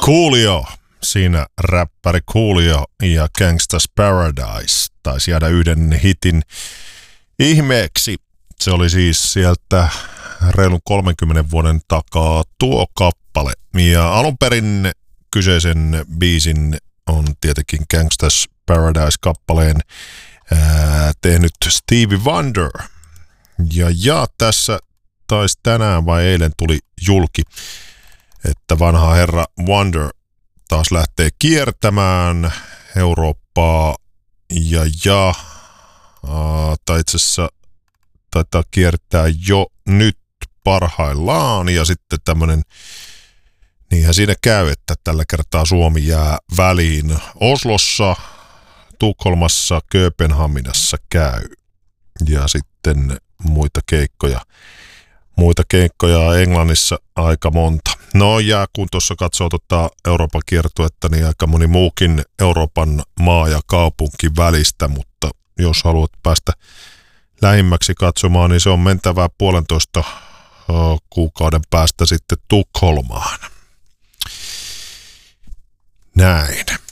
Coolio, siinä räppäri Coolio ja Gangsta's Paradise taisi jäädä yhden hitin ihmeeksi. Se oli siis sieltä reilun 30 vuoden takaa tuo kappale. Ja alun perin kyseisen biisin on tietenkin Gangsta's Paradise-kappaleen tehnyt Stevie Wonder. Ja tässä taisi tänään vai eilen tuli julki, että vanha herra Wonder taas lähtee kiertämään Eurooppaa tai itse asiassa taitaa kiertää jo nyt parhaillaan ja sitten tämmönen, niinhän siinä käy, että tällä kertaa Suomi jää väliin. Oslossa, Tukholmassa, Kööpenhaminassa käy ja sitten muita keikkoja Englannissa aika monta. No ja kun tuossa katsoo Euroopan kiertuetta, niin aika moni muukin Euroopan maa ja kaupunki välistä, mutta jos haluat päästä lähimmäksi katsomaan, niin se on mentävää 1,5 kuukauden päästä sitten Tukholmaan. Näin.